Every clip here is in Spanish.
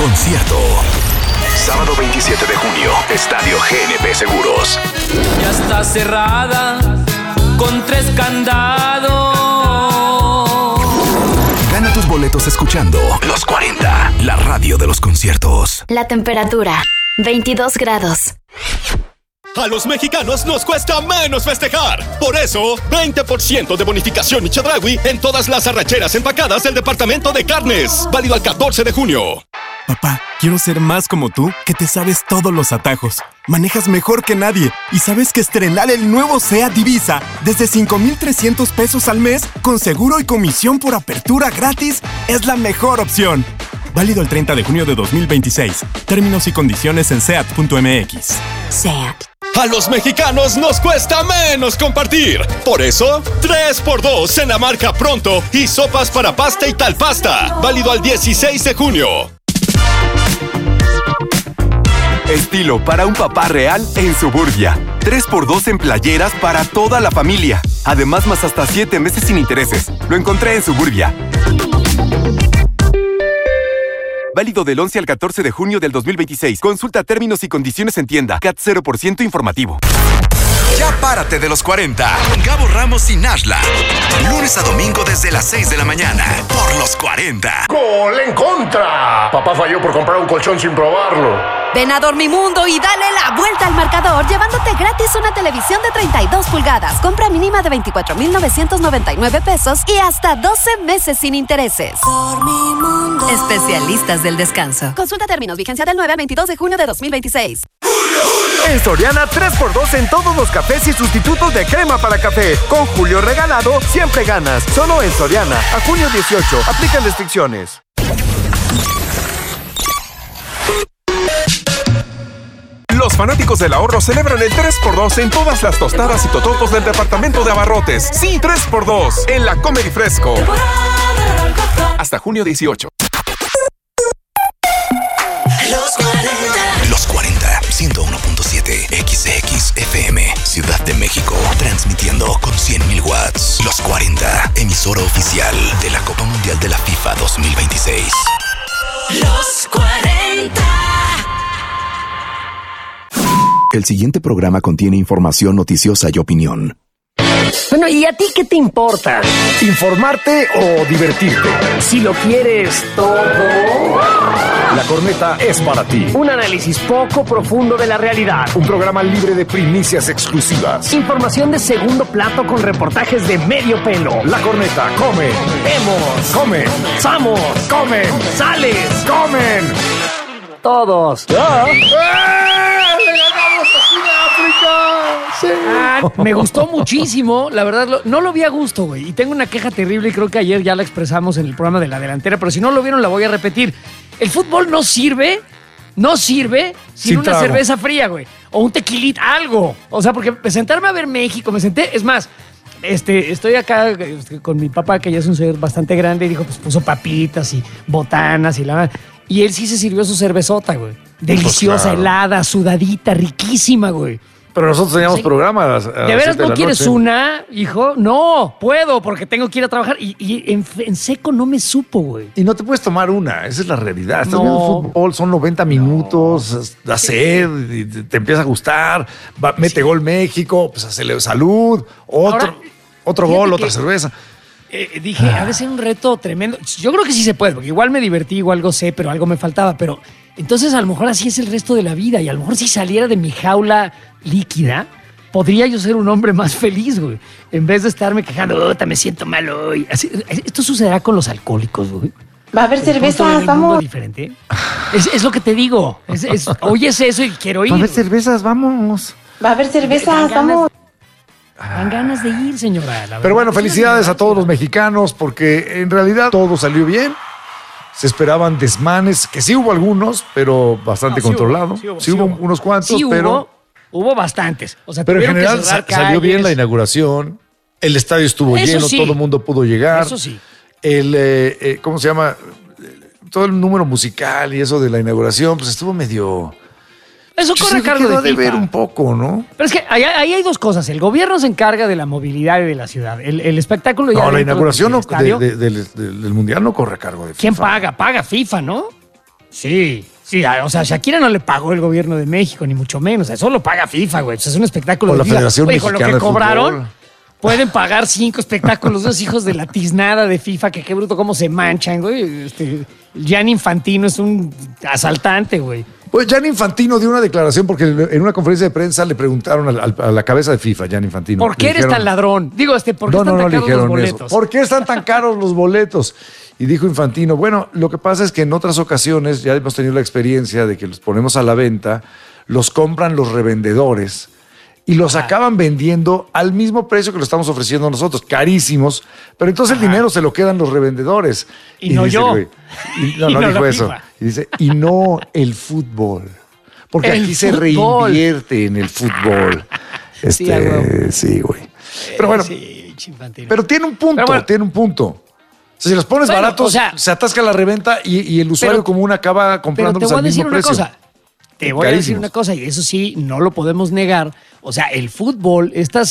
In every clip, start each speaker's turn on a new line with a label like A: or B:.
A: concierto. Sábado 27 de junio, Estadio GNP Seguros.
B: Ya está cerrada con 3 candados.
A: Gana tus boletos escuchando Los 40, la radio de los conciertos.
C: La temperatura, 22 grados.
D: A los mexicanos nos cuesta menos festejar. Por eso, 20% de bonificación y Chedraui en todas las arracheras empacadas del departamento de carnes. Válido al 14 de junio.
E: Papá, quiero ser más como tú, que te sabes todos los atajos. Manejas mejor que nadie y sabes que estrenar el nuevo SEAT Divisa desde 5,300 pesos al mes, con seguro y comisión por apertura gratis, es la mejor opción. Válido el 30 de junio de 2026. Términos y condiciones en seat.mx.
C: SEAT.
D: A los mexicanos nos cuesta menos compartir. Por eso, 3x2 en la marca Pronto y sopas para pasta y tal pasta. Válido al 16 de junio.
F: Estilo para un papá real en Suburbia. 3x2 en playeras para toda la familia. Además, más hasta 7 meses sin intereses. Lo encontré en Suburbia. Válido del 11 al 14 de junio del 2026. Consulta términos y condiciones en tienda. CAT 0% informativo.
A: Ya párate de los 40. Con Gabo Ramos y Nashla. Lunes a domingo desde las 6 de la mañana. Por los 40.
G: ¡Gol en contra! Papá falló por comprar un colchón sin probarlo.
H: Ven a Dormimundo y dale la vuelta al marcador llevándote gratis una televisión de 32 pulgadas. Compra mínima de 24,999 pesos y hasta 12 meses sin intereses. Dormimundo. Especialistas del descanso. Consulta términos. Vigencia del 9 al 22 de junio de 2026.
I: En Soriana, 3x2 en todos los cafés y sustitutos de crema para café. Con Julio regalado, siempre ganas. Solo en Soriana. A junio 18. Aplican restricciones.
J: Los fanáticos del ahorro celebran el 3x2 en todas las tostadas y totopos del departamento de abarrotes. Sí, 3x2 en la Comer y Fresco. Hasta junio 18.
A: Los 40, 101.7 XXFM, Ciudad de México, transmitiendo con 100,000 watts. Los 40, emisora oficial de la Copa Mundial de la FIFA 2026.
H: Los 40.
A: El siguiente programa contiene información noticiosa y opinión.
K: Bueno, ¿y a ti qué te importa?
I: ¿Informarte o divertirte?
K: Si lo quieres todo...
I: La Corneta es para ti.
K: Un análisis poco profundo de la realidad.
I: Un programa libre de primicias exclusivas.
K: Información de segundo plato con reportajes de medio pelo.
I: La Corneta, come.
K: Vemos.
I: Comen.
K: Somos.
I: Comen.
K: Sales.
I: Comen.
K: Todos.
I: Sí.
L: Me gustó muchísimo, la verdad, no lo vi a gusto, güey. Y tengo una queja terrible y creo que ayer ya la expresamos en el programa de La Delantera, pero si no lo vieron la voy a repetir. El fútbol no sirve sin una cerveza fría, güey. O un tequilita, algo. O sea, porque sentarme a ver México, es más, estoy acá con mi papá, que ya es un señor bastante grande, y dijo, pues puso papitas y botanas y él sí se sirvió su cervezota, güey. Deliciosa, pues claro. Helada, sudadita, riquísima, güey.
I: Pero nosotros teníamos programas.
L: ¿De veras no quieres una, hijo? No, puedo, porque tengo que ir a trabajar. Y en seco no me supo, güey.
I: Y no te puedes tomar una, esa es la realidad. Estás viendo fútbol, son 90 minutos, da sed, y te empieza a gustar, mete gol México, pues hacele salud, otro gol, otra cerveza.
L: Dije, ha de ser un reto tremendo. Yo creo que sí se puede, porque igual me divertí, igual algo sé, pero algo me faltaba. Pero entonces a lo mejor así es el resto de la vida. Y a lo mejor si saliera de mi jaula líquida, podría yo ser un hombre más feliz, güey. En vez de estarme quejando, me siento mal hoy. Así, esto sucederá con los alcohólicos, güey.
M: Va a haber cervezas, vamos.
L: Diferente. Es lo que te digo. Oyes eso y quiero ir.
I: Va a haber cervezas, vamos.
M: Va a haber cervezas, vamos.
L: Dan ganas de ir, señora.
I: Pero bueno, felicidades a todos los mexicanos, porque en realidad todo salió bien. Se esperaban desmanes, que sí hubo algunos, pero bastante controlado. Sí hubo unos cuantos, pero...
L: Hubo bastantes. O sea,
I: pero en general salió bien la inauguración. El estadio estuvo lleno, todo el mundo pudo llegar.
L: Eso sí.
I: ¿Cómo se llama? Todo el número musical y eso de la inauguración, pues estuvo medio...
L: Eso corre a cargo de
I: FIFA. Ver un poco, ¿no?
L: Pero es que ahí hay dos cosas. El gobierno se encarga de la movilidad y de la ciudad. El espectáculo ya...
I: No, la inauguración del Mundial no corre a cargo de FIFA.
L: ¿Quién paga? Paga FIFA, ¿no? Sí, o sea, Shakira no le pagó el gobierno de México, ni mucho menos. Eso lo paga FIFA, güey. Es un espectáculo
I: O
L: de
I: la
L: FIFA.
I: Federación
L: Oye, con lo
I: Mexicana
L: que
I: de
L: cobraron,
I: Fútbol.
L: pueden pagar 5 espectáculos. Los hijos de la tiznada de FIFA, que qué bruto cómo se manchan, güey. Gianni Infantino es un asaltante, güey.
I: Pues Gianni Infantino dio una declaración porque en una conferencia de prensa le preguntaron a la cabeza de FIFA, Gianni Infantino.
L: ¿Por qué
I: le
L: eres
I: dijeron,
L: tan ladrón? Digo, ¿por qué están tan
I: le
L: caros los
I: dijeron
L: boletos?
I: eso. ¿Por qué están tan caros los boletos? Y dijo Infantino, bueno, lo que pasa es que en otras ocasiones ya hemos tenido la experiencia de que los ponemos a la venta, los compran los revendedores y los acaban vendiendo al mismo precio que lo estamos ofreciendo nosotros, carísimos, pero entonces el dinero se lo quedan los revendedores.
L: Y no
I: dice,
L: yo.
I: güey, no
L: Y no
I: dijo
L: la
I: eso.
L: FIFA.
I: Y dice, y no el fútbol. Porque
L: El
I: aquí se
L: fútbol.
I: reinvierte en el fútbol.
L: Sí, a huevo.
I: Sí, güey. Pero bueno,
L: Sí, Infantino.
I: pero tiene un punto,
L: Pero bueno.
I: tiene un punto. O sea, si los pones
L: Bueno,
I: baratos,
L: o sea,
I: se atasca la reventa y el usuario común acaba
L: Pero
I: comprándolos
L: te voy a
I: al
L: decir
I: mismo
L: una
I: precio.
L: cosa. Te voy a decir
I: Carísimos.
L: una cosa, y eso sí, no lo podemos negar. O sea, el fútbol,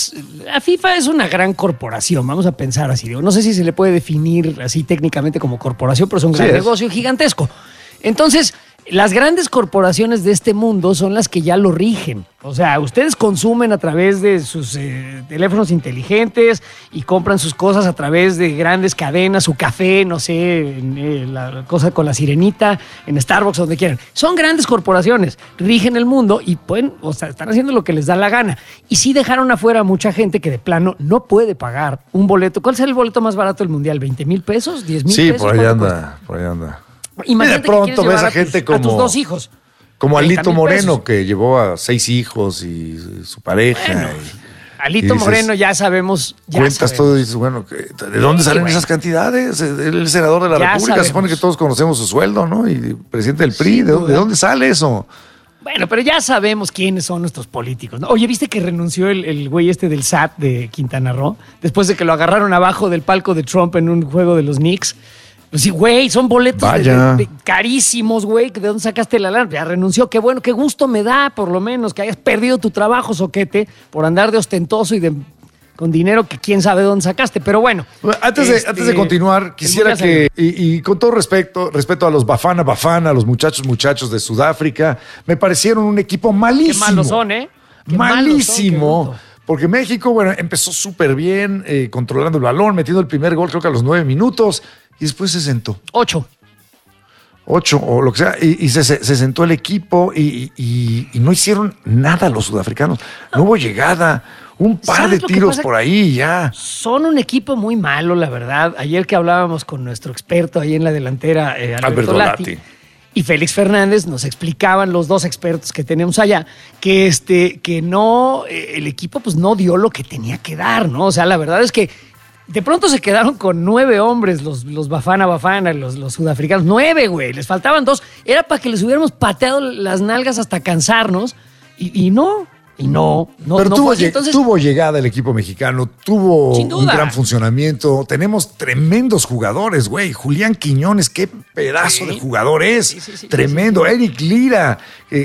L: la FIFA es una gran corporación, vamos a pensar así. Digo, no sé si se le puede definir así técnicamente como corporación, pero es un gran
I: Sí,
L: negocio gigantesco. Entonces, las grandes corporaciones de este mundo son las que ya lo rigen. O sea, ustedes consumen a través de sus teléfonos inteligentes y compran sus cosas a través de grandes cadenas, su café, no sé, la cosa con la sirenita, en Starbucks, donde quieran. Son grandes corporaciones, rigen el mundo y pueden, o sea, están haciendo lo que les da la gana. Y sí dejaron afuera a mucha gente que de plano no puede pagar un boleto. ¿Cuál será el boleto más barato del mundial? ¿20,000 pesos? ¿10,000
I: Sí,
L: pesos?
I: por ahí
L: ¿Cuánto
I: anda, por ahí anda.
L: cuesta?
I: Y
L: Imagínate
I: de
L: que
I: pronto
L: quieres
I: ves
L: llevar
I: a gente
L: a tus
I: como
L: 2 hijos.
I: Como
L: 30,000
I: Alito Moreno,
L: pesos.
I: que llevó a 6 hijos y su pareja.
L: Bueno,
I: y
L: Alito
I: dices,
L: Moreno ya sabemos.
I: cuentas todo y dices, bueno, ¿de dónde salen
L: güey.
I: esas cantidades? El senador de la
L: Ya
I: República, se supone
L: sabemos.
I: que todos conocemos su sueldo, ¿no? Y presidente del PRI,
L: Sin
I: ¿de
L: duda.
I: dónde sale eso?
L: Bueno, pero ya sabemos quiénes son nuestros políticos, ¿no? Oye, ¿viste que renunció el güey del SAT de Quintana Roo? Después de que lo agarraron abajo del palco de Trump en un juego de los Knicks. Pues sí, güey, son boletos
I: Vaya.
L: de carísimos, güey. ¿De dónde sacaste la lana? Ya renunció. Qué bueno, qué gusto me da, por lo menos, que hayas perdido tu trabajo, soquete, por andar de ostentoso y con dinero que quién sabe dónde sacaste. Pero bueno.
I: Antes de continuar, quisiera que, y con todo respeto a los Bafana, a los muchachos de Sudáfrica, me parecieron un equipo malísimo.
L: Qué malos son, ¿eh? Qué
I: Malísimo.
L: malos son, qué
I: Porque México, bueno, empezó súper bien, controlando el balón, metiendo el primer gol, creo que a los 9 minutos, y después se sentó.
L: 8
I: o lo que sea, y se sentó el equipo y no hicieron nada los sudafricanos. No hubo llegada, un par
L: ¿Sabes
I: de
L: lo que
I: tiros
L: pasa?
I: por ahí y ya.
L: Son un equipo muy malo, la verdad. Ayer que hablábamos con nuestro experto ahí en la delantera, Alberto Lati, y Félix Fernández, nos explicaban los dos expertos que tenemos allá que no, el equipo pues no dio lo que tenía que dar, ¿no? O sea, la verdad es que de pronto se quedaron con 9 hombres los Bafana, los sudafricanos. 9, güey. Les faltaban 2. Era para que les hubiéramos pateado las nalgas hasta cansarnos. Y no. Pero
I: tuvo,
L: fue así. Entonces,
I: tuvo llegada el equipo mexicano, tuvo
L: Sin duda.
I: un gran funcionamiento. Tenemos tremendos jugadores, güey. Julián Quiñones, qué pedazo de jugador es.
L: Sí,
I: Tremendo. Eric Lira,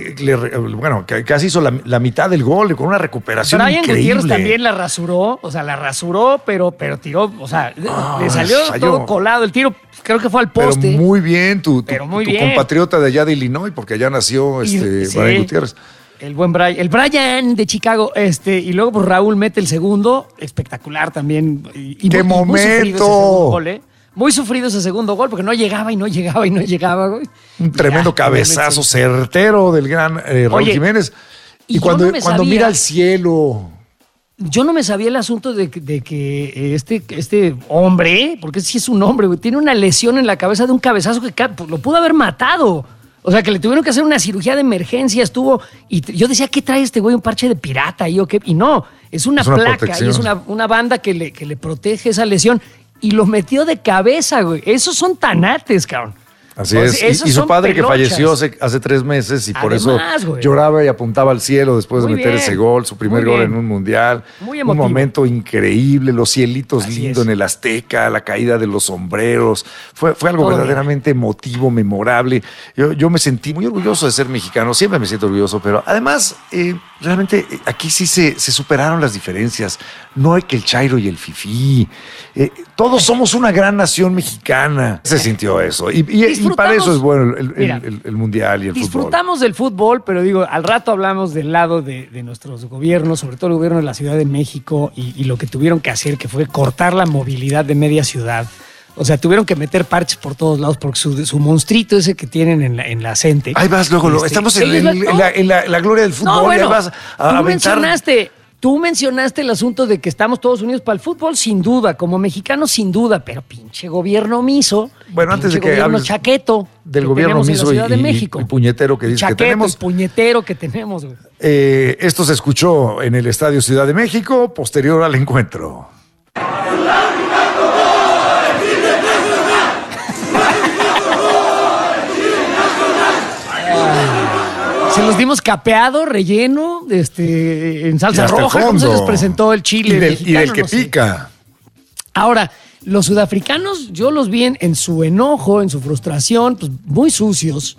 I: que casi hizo la mitad del gol con una recuperación
L: Brian
I: increíble.
L: Gutiérrez también la rasuró, pero tiró, o sea, le salió
I: falló.
L: todo colado el tiro. Creo que fue al poste.
I: Pero muy bien, tu
L: muy bien.
I: compatriota de allá de Illinois, porque allá nació
L: Sí.
I: Brian Gutiérrez.
L: El buen Brian, el Brian de Chicago, y luego pues Raúl mete el segundo, espectacular también.
I: ¡Qué
L: muy sufrido ese
I: momento!
L: segundo gol, ¿eh? Muy sufrido ese segundo gol porque no llegaba, güey.
I: Un tremendo cabezazo certero del gran Raúl
L: Oye,
I: Jiménez.
L: y
I: Y
L: yo
I: cuando
L: no me
I: mira
L: sabía-
I: al cielo.
L: Yo no me sabía el asunto de que este hombre, porque sí es un hombre, güey, tiene una lesión en la cabeza de un cabezazo que pues, lo pudo haber matado. O sea, que le tuvieron que hacer una cirugía de emergencia, y yo decía, ¿qué trae este güey? ¿Un parche de pirata ahí o qué? Y no, es una placa
I: protección.
L: y es una banda que le protege esa lesión. Y lo metió de cabeza, güey. Esos son tanates, cabrón.
I: Así
L: O
I: es.
L: sea, esos
I: Y su
L: son
I: padre que
L: pelochas.
I: falleció hace 3 meses y por
L: Además,
I: eso
L: güey.
I: lloraba y apuntaba al cielo después de
L: Muy
I: meter
L: bien.
I: ese gol, su primer
L: Muy
I: gol
L: bien.
I: en un mundial.
L: Muy
I: Un
L: emotivo.
I: momento increíble, los cielitos
L: Así
I: lindo
L: es.
I: en el Azteca, la caída de los sombreros. Fue algo
L: Todo
I: verdaderamente emotivo, memorable. Yo me sentí muy orgulloso de ser mexicano, siempre me siento orgulloso, pero además realmente aquí sí se superaron las diferencias. No hay que el Chairo y el Fifí. Todos somos una gran nación mexicana. Se sintió eso. Y para eso es bueno el Mundial y el
L: disfrutamos del fútbol, pero digo, al rato hablamos del lado de nuestros gobiernos, sobre todo el gobierno de la Ciudad de México y lo que tuvieron que hacer, que fue cortar la movilidad de media ciudad. O sea, tuvieron que meter parches por todos lados porque su monstruito ese que tienen en la CENTE.
I: Ahí vas, luego, estamos en la gloria del fútbol.
L: No, bueno,
I: ahí vas a aventar.
L: Tú mencionaste el asunto de que estamos todos unidos para el fútbol, sin duda, como mexicanos, sin duda, pero pinche gobierno omiso.
I: Bueno, antes de que hables
L: chaqueto
I: del gobierno omiso y puñetero que dices que tenemos.
L: El puñetero que tenemos, güey.
I: Esto se escuchó en el Estadio Ciudad de México, posterior al encuentro.
L: Se los dimos capeado, relleno, en salsa roja. ¿Cómo se les presentó el chile?
I: Y del que pica.
L: Ahora, los sudafricanos, yo los vi en su enojo, en su frustración, pues muy sucios.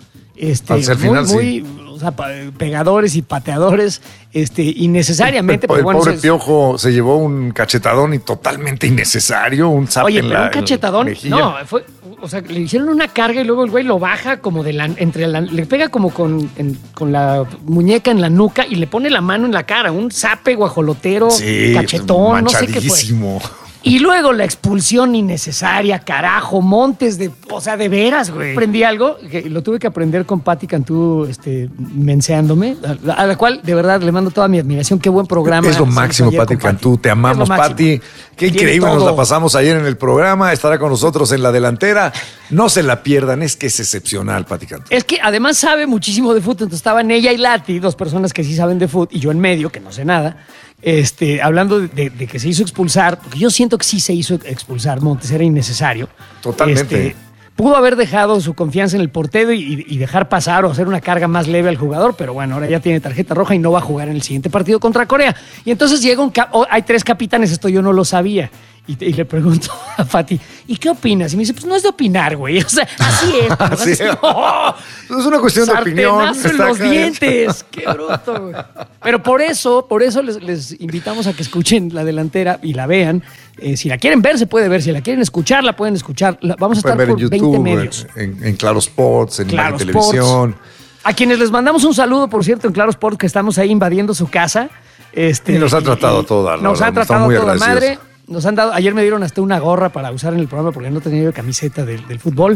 L: Muy, o sea, pegadores y pateadores, innecesariamente.
I: El pobre Piojo se llevó un cachetadón y totalmente innecesario, un zap
L: en la. Oye, un cachetadón, no, fue. O sea, le hicieron una carga y luego el güey lo baja como le pega como con la muñeca en la nuca y le pone la mano en la cara. Un zape guajolotero, cachetón, no sé qué fue. Y luego la expulsión innecesaria, carajo, montes de veras, güey. Aprendí algo que lo tuve que aprender con Pati Cantú, menseándome, a la cual de verdad le mando toda mi admiración. Qué buen programa.
I: Es lo máximo, Pati Cantú. Te amamos, Pati. Qué increíble nos la pasamos ayer en el programa. Estará con nosotros en la delantera. No se la pierdan, es que es excepcional, Pati Cantú.
L: Es que además sabe muchísimo de fútbol. Entonces estaban ella y Lati, dos personas que sí saben de fútbol, y yo en medio, que no sé nada. Hablando de que se hizo expulsar, porque yo siento que sí se hizo expulsar Montes, era innecesario.
I: Totalmente.
L: Pudo haber dejado su confianza en el portero y dejar pasar o hacer una carga más leve al jugador, pero bueno, ahora ya tiene tarjeta roja y no va a jugar en el siguiente partido contra Corea. Y entonces llega hay 3 capitanes, esto yo no lo sabía. Y le pregunto a Fati, ¿y qué opinas? Y me dice, pues no es de opinar, güey. O sea, así es.
I: Así es. No, es una cuestión de opinión.
L: En los dientes. Qué bruto, güey. Pero por eso les invitamos a que escuchen la delantera y la vean. Si la quieren ver, se puede ver. Si la quieren escuchar, la pueden escuchar. Vamos a estar por
I: en YouTube,
L: 20 medios.
I: En Claro Sports, en Claro Televisión.
L: A quienes les mandamos un saludo, por cierto, en Claro Sports, que estamos ahí invadiendo su casa.
I: Y nos han tratado a toda
L: madre. Nos han dado, ayer me dieron hasta una gorra para usar en el programa porque no tenía yo camiseta del fútbol,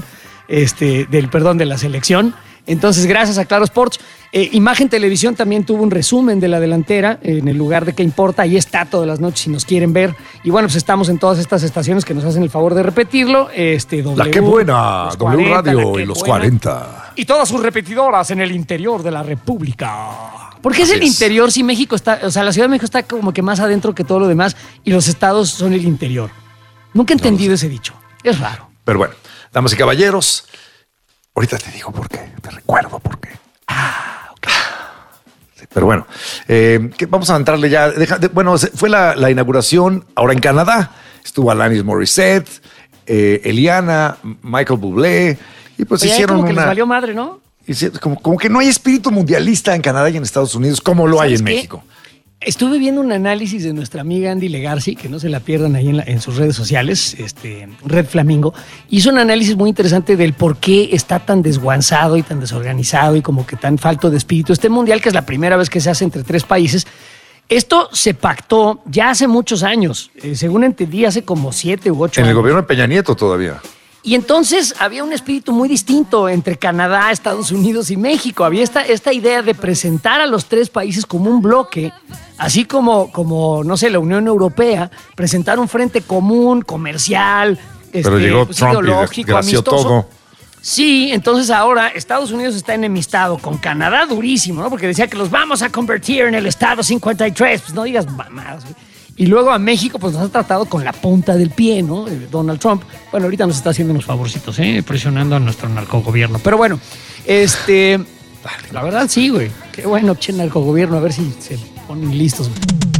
L: de la selección. Entonces, gracias a Claro Sports. Imagen Televisión también tuvo un resumen de la delantera en el lugar de Qué Importa. Ahí está todas las noches si nos quieren ver. Y bueno, pues estamos en todas estas estaciones que nos hacen el favor de repetirlo.
I: La Qué Buena, W Radio y los 40.
L: Y todas sus repetidoras en el interior de la República. Porque es el interior, si México está, o sea, la Ciudad de México está como que más adentro que todo lo demás y los estados son el interior. Nunca he entendido ese dicho. Es raro.
I: Pero bueno, damas y caballeros, ahorita te digo por qué, te recuerdo por qué.
L: Ok.
I: Sí, pero bueno, vamos a entrarle ya. Fue la inauguración ahora en Canadá. Estuvo Alanis Morissette, Eliana, Michael Bublé, y pues hicieron
L: como que les valió madre, ¿no?
I: Como que no hay espíritu mundialista en Canadá y en Estados Unidos como lo hay en México.
L: Estuve viendo un análisis de nuestra amiga Andy Legarci, que no se la pierdan ahí en sus redes sociales, Red Flamingo. Hizo un análisis muy interesante del por qué está tan desguanzado y tan desorganizado y como que tan falto de espíritu este mundial, que es la primera vez que se hace entre 3 países. Esto se pactó ya hace muchos años, según entendí, hace como 7 u 8 años.
I: En el gobierno de Peña Nieto todavía.
L: Y entonces había un espíritu muy distinto entre Canadá, Estados Unidos y México. Había esta idea de presentar a los 3 países como un bloque, así como no sé, la Unión Europea, presentar un frente común, comercial,
I: pero llegó Trump
L: ideológico,
I: y desgració todo.
L: Sí, entonces ahora Estados Unidos está enemistado con Canadá durísimo, ¿no? Porque decía que los vamos a convertir en el Estado 53. Pues no digas mamadas, güey. Y luego a México, pues nos ha tratado con la punta del pie, ¿no? Donald Trump. Bueno, ahorita nos está haciendo unos favorcitos, presionando a nuestro narcogobierno. Pero bueno, la verdad sí, güey. Qué bueno, che, narcogobierno. A ver si se ponen listos, güey.